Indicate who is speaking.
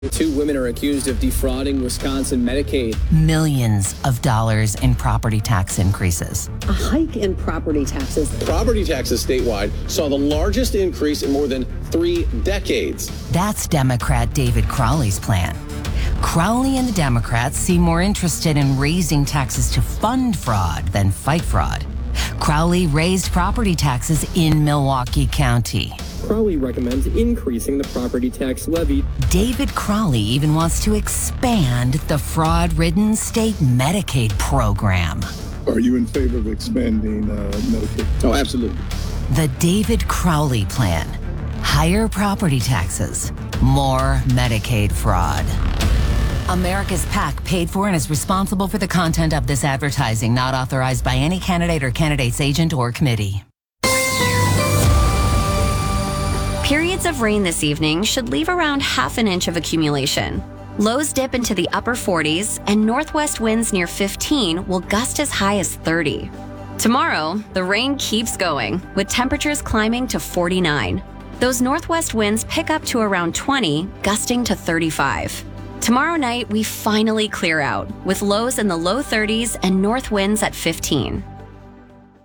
Speaker 1: Two women are accused of defrauding Wisconsin Medicaid.
Speaker 2: Millions of dollars in property tax increases.
Speaker 3: A hike in property taxes.
Speaker 4: Property taxes statewide saw the largest increase in more than 3 decades.
Speaker 2: That's Democrat David Crowley's plan. Crowley and the Democrats seem more interested in raising taxes to fund fraud than fight fraud. Crowley raised property taxes in Milwaukee County.
Speaker 1: Crowley recommends increasing the property tax levy.
Speaker 2: David Crowley even wants to expand the fraud-ridden state Medicaid program.
Speaker 5: Are you in favor of expanding Medicaid?
Speaker 4: Oh, absolutely.
Speaker 2: The David Crowley plan. Higher property taxes, more Medicaid fraud. America's PAC paid for and is responsible for the content of this advertising, not authorized by any candidate or candidate's agent or committee.
Speaker 6: Periods of rain this evening should leave around half an inch of accumulation. Lows dip into the upper 40s, and northwest winds near 15 will gust as high as 30. Tomorrow, the rain keeps going, with temperatures climbing to 49. Those northwest winds pick up to around 20, gusting to 35. Tomorrow night, we finally clear out, with lows in the low 30s and north winds at 15.